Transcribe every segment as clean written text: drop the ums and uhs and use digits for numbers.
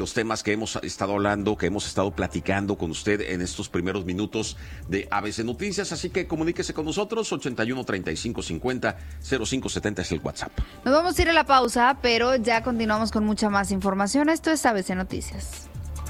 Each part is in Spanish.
los temas que hemos estado hablando, que hemos estado platicando con usted en estos primeros minutos de ABC Noticias. Así que comuníquese con nosotros, 81 35 50 05 70 es el WhatsApp. Nos vamos a ir a la pausa, pero ya continuamos con mucha más información. Esto es ABC Noticias.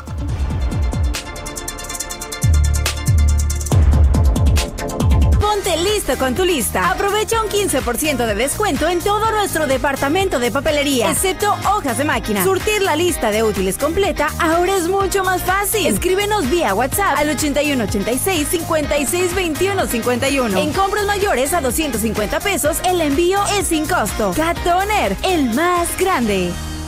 Ponte listo con tu lista. Aprovecha un 15% de descuento en todo nuestro departamento de papelería, excepto hojas de máquina. Surtir la lista de útiles completa ahora es mucho más fácil. Escríbenos vía WhatsApp al 8186 56 21 51. En compras mayores a 250 pesos, el envío es sin costo. Cat Toner, el más grande.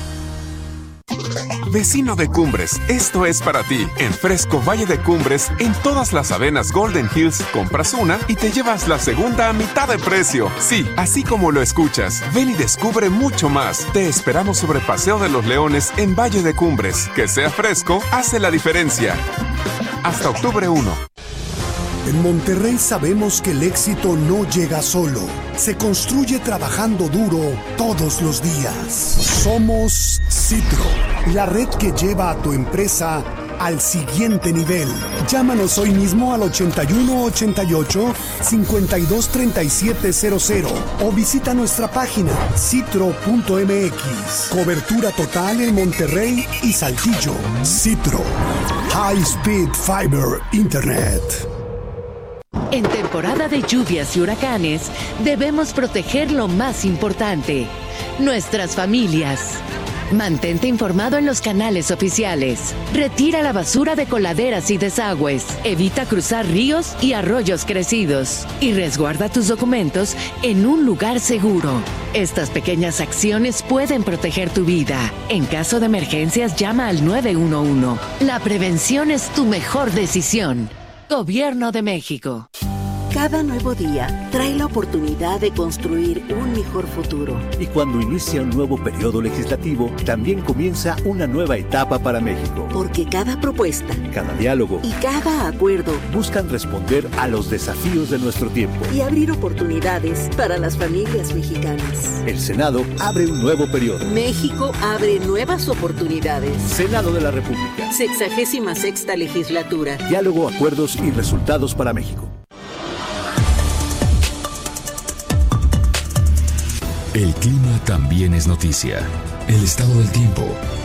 Vecino de Cumbres, esto es para ti. En Fresco Valle de Cumbres, en todas las avenas Golden Hills, compras una y te llevas la segunda a mitad de precio. Sí, así como lo escuchas. Ven y descubre mucho más. Te esperamos sobre Paseo de los Leones en Valle de Cumbres. Que sea fresco, hace la diferencia. Hasta octubre 1. En Monterrey sabemos que el éxito no llega solo, se construye trabajando duro todos los días. Somos Citro, la red que lleva a tu empresa al siguiente nivel. Llámanos hoy mismo al 8188-523700 o visita nuestra página citro.mx. Cobertura total en Monterrey y Saltillo. Citro, High Speed Fiber Internet. En temporada de lluvias y huracanes, debemos proteger lo más importante, nuestras familias. Mantente informado en los canales oficiales. Retira la basura de coladeras y desagües. Evita cruzar ríos y arroyos crecidos. Y resguarda tus documentos en un lugar seguro. Estas pequeñas acciones pueden proteger tu vida. En caso de emergencias, llama al 911. La prevención es tu mejor decisión. Gobierno de México. Cada nuevo día trae la oportunidad de construir un mejor futuro. Y cuando inicia un nuevo periodo legislativo, también comienza una nueva etapa para México. Porque cada propuesta, cada diálogo y cada acuerdo buscan responder a los desafíos de nuestro tiempo y abrir oportunidades para las familias mexicanas. El Senado abre un nuevo periodo. México abre nuevas oportunidades. Senado de la República. 66ª legislatura. Diálogo, acuerdos y resultados para México. El clima también es noticia. El estado del tiempo.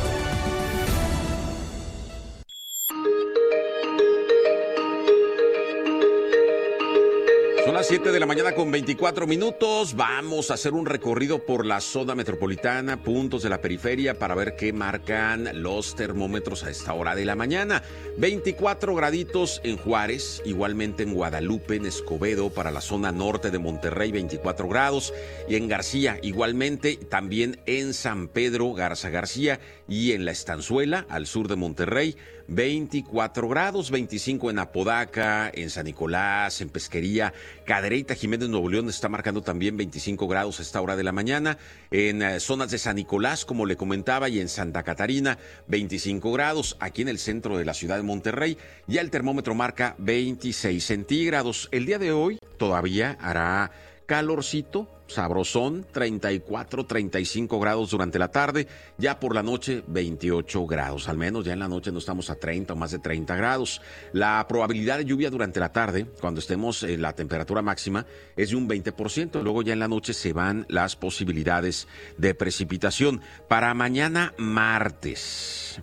Son las 7 de la mañana con 24 minutos. Vamos a hacer un recorrido por la zona metropolitana, puntos de la periferia, para ver qué marcan los termómetros a esta hora de la mañana. 24 graditos en Juárez, igualmente en Guadalupe, en Escobedo, para la zona norte de Monterrey, 24 grados. Y en García, igualmente, también en San Pedro, Garza García, y en La Estanzuela, al sur de Monterrey, 24 grados, 25 en Apodaca, en San Nicolás, en Pesquería, Cadereyta, Jiménez, Nuevo León está marcando también 25 grados a esta hora de la mañana. En zonas de San Nicolás, como le comentaba, y en Santa Catarina, 25 grados. Aquí en el centro de la ciudad de Monterrey, ya el termómetro marca 26 centígrados. El día de hoy todavía hará calorcito, sabrosón, 34, 35 grados durante la tarde, ya por la noche 28 grados, al menos ya en la noche no estamos a 30 o más de 30 grados. La probabilidad de lluvia durante la tarde, cuando estemos en la temperatura máxima, es de un 20%, luego ya en la noche se van las posibilidades de precipitación. Para mañana martes,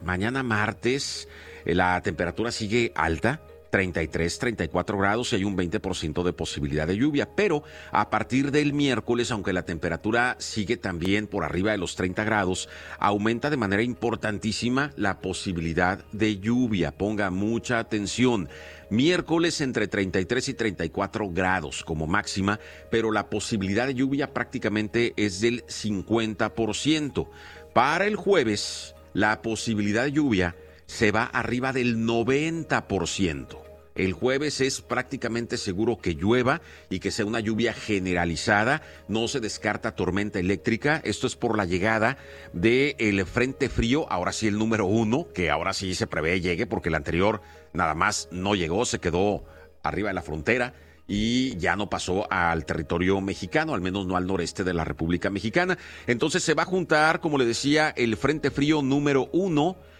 la temperatura sigue alta, 33, 34 grados y hay un 20% de posibilidad de lluvia, pero a partir del miércoles, aunque la temperatura sigue también por arriba de los 30 grados, aumenta de manera importantísima la posibilidad de lluvia. Ponga mucha atención. Miércoles entre 33 y 34 grados como máxima, pero la posibilidad de lluvia prácticamente es del 50%. Para el jueves, la posibilidad de lluvia se va arriba del 90%. El jueves es prácticamente seguro que llueva y que sea una lluvia generalizada. No se descarta tormenta eléctrica. Esto es por la llegada del frente frío, ahora sí el número 1, que ahora sí se prevé llegue, porque el anterior nada más no llegó, se quedó arriba de la frontera y ya no pasó al territorio mexicano, al menos no al noreste de la República Mexicana. Entonces se va a juntar, como le decía, el frente frío número 1